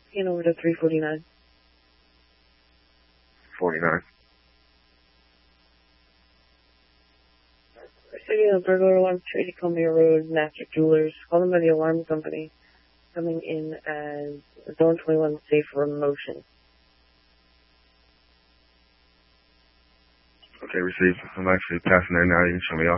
In over to 349. 49. Receiving a burglar alarm, 280 Columbia Road, Master Jewelers. Call them by the alarm company. Coming in as Zone 21 safe for motion. Okay, received. I'm actually passing there now. You can show me off.